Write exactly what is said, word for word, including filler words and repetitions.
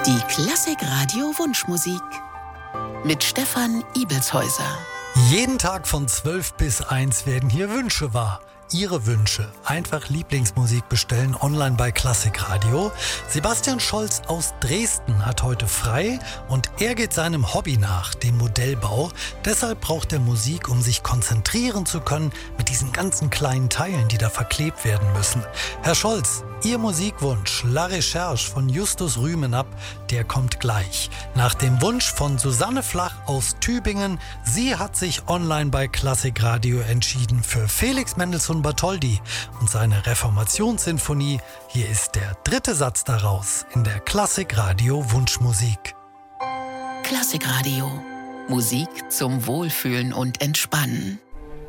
Die Klassik-Radio Wunschmusik mit Stefan Ibelshäuser. Jeden Tag von zwölf bis eins werden hier Wünsche wahr. Ihre Wünsche. Einfach Lieblingsmusik bestellen online bei Klassik-Radio. Sebastian Scholz aus Dresden hat heute frei und er geht seinem Hobby nach, dem Modellbau. Deshalb braucht er Musik, um sich konzentrieren zu können mit diesen ganzen kleinen Teilen, die da verklebt werden müssen. Herr Scholz, Ihr Musikwunsch La Recherche von Justus Rümenab, der kommt gleich. Nach dem Wunsch von Susanne Flach aus Tübingen, sie hat sich online bei Klassik-Radio entschieden für Felix Mendelssohn Bartholdy und seine Reformationssinfonie. Hier ist der dritte Satz daraus in der Klassik-Radio Wunschmusik. Klassik-Radio. Musik zum Wohlfühlen und Entspannen.